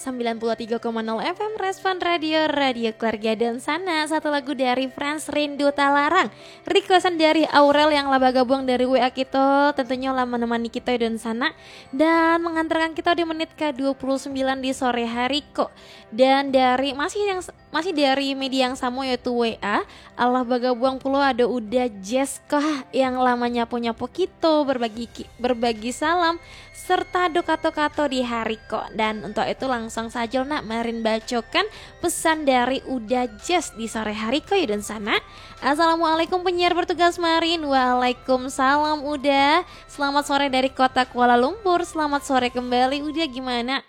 93,0 FM Respon Radio, Radio Keluarga dan Sana. Satu lagu dari Friends, Rindu Tak Larang. Requestan dari Aurel yang laba gabung dari WA kita. Tentunya lah menemani kita dan Sana dan mengantarkan kita di menit ke-29 di sore hari kok. Dan dari masih dari media yang sama yaitu WA. Allah bagabung pulau ada udah Jessica yang lamanya punya Pokito berbagi salam serta dokato-kato di hari kok. Dan untuk itu langsung saja nak marin bacokan pesan dari Uda Jess di sore hari kok dan Sana. Assalamualaikum penyiar bertugas Marin. Waalaikumsalam Uda. Selamat sore dari kota Kuala Lumpur. Selamat sore kembali Uda, gimana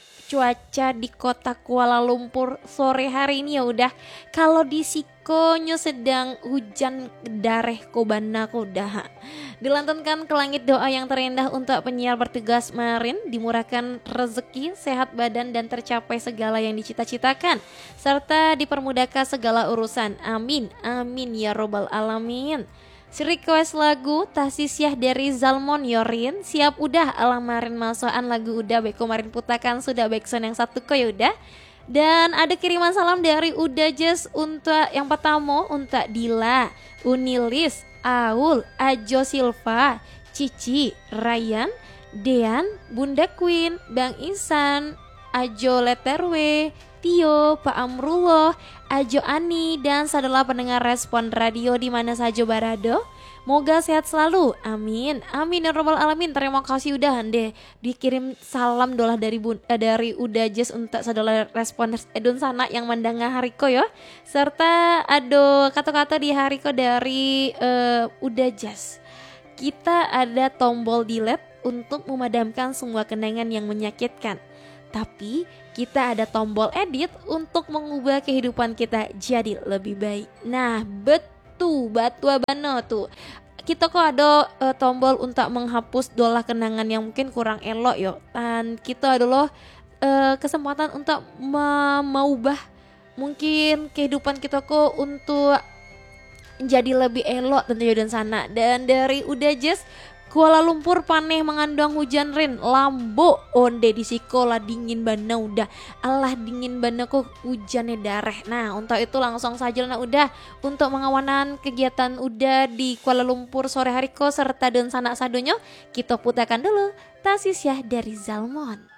cuaca di kota Kuala Lumpur sore hari ini? Ya udah, kalau di Sikonyo sedang hujan dareh kobana kodah. Dilantunkan ke langit doa yang terindah untuk penyiar bertugas Marin, dimurahkan rezeki, sehat badan dan tercapai segala yang dicita-citakan serta dipermudahkan segala urusan. Amin, amin ya robbal alamin. Request lagu Tasisyah dari Zalmon Yorin. Siap udah alamarin masukan lagu udah baik kemarin putakan sudah baik son yang satu kok ya udah. Dan ada kiriman salam dari Uda Jess untuk yang pertama untuk Dila, Unilis, Aul, Ajo Silva, Cici, Ryan, Dean, Bunda Queen, Bang Isan, Ajo Leterwe, Tio, Pak Amrullah, Ajo Ani dan saudara pendengar Respon Radio di mana saja barado. Moga sehat selalu. Amin. Amin ya robbal alamin. Terima kasih udah deh dikirim salam dolah dari Uda Jess untuk saudara Respon Edun Sana yang mendengar hariko ya. Serta ada kata-kata di hariko dari Uda Jess. Kita ada tombol delete untuk memadamkan semua kenangan yang menyakitkan. Tapi kita ada tombol edit untuk mengubah kehidupan kita jadi lebih baik. Nah betul, batu abano tuh. Kita kok ada tombol untuk menghapus dolah kenangan yang mungkin kurang elok yo. Dan kita adalah kesempatan untuk mengubah mungkin kehidupan kita kok untuk jadi lebih elok tentunya dan Sana. Dan dari Uda Jess, Kuala Lumpur paneh mengandung hujan rin lambo onde di sekolah dingin bana udah Allah dingin bana kok hujannya dareh. Nah untuk itu langsung saja nah udah untuk mengawanan kegiatan udah di Kuala Lumpur sore hari ko serta dan Sana sadonyo kita putakan dulu Tasisyah dari Zalmon.